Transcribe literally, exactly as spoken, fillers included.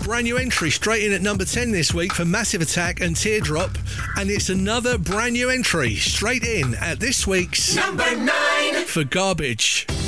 brand new entry straight in at number ten this week for Massive Attack and Teardrop, and it's another brand new entry straight in at this week's number nine for Garbage.